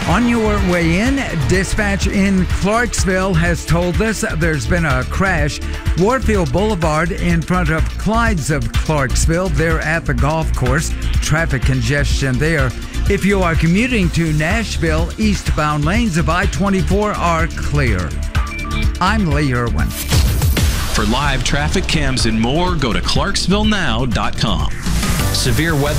On your way in, dispatch in Clarksville has told us there's been a crash. Warfield Boulevard in front of Clyde's of Clarksville. They're at the golf course. Traffic congestion there. If you are commuting to Nashville, eastbound lanes of I-24 are clear. I'm Lee Irwin. For live traffic cams and more, go to ClarksvilleNow.com. Severe weather